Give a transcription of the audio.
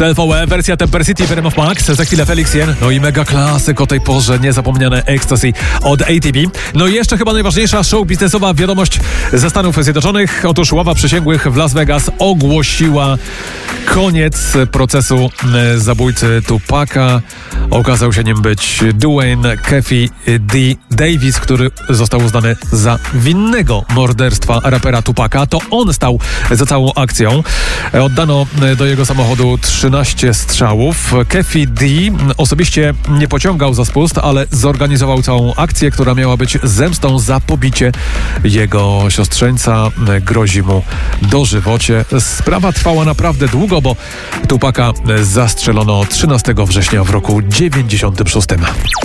Self-Aware, wersja Temper City, Venom of Max, za chwilę Felix Jen, no i mega klasyk o tej porze, niezapomniane Ecstasy od ATB. No i jeszcze chyba najważniejsza show biznesowa wiadomość ze Stanów Zjednoczonych. Otóż ława przysięgłych w Las Vegas ogłosiła koniec procesu zabójcy Tupaca. Okazał się nim być Duane Keffe D. Davis, który został uznany za winnego morderstwa rapera Tupaca. To on stał za całą akcją. Oddano do jego samochodu 13 strzałów. Keffe D. osobiście nie pociągał za spust, ale zorganizował całą akcję, która miała być zemstą za pobicie jego siostrzeńca. Grozi mu dożywocie. Sprawa trwała naprawdę długo, bo Tupaca zastrzelono 13 września w roku 96.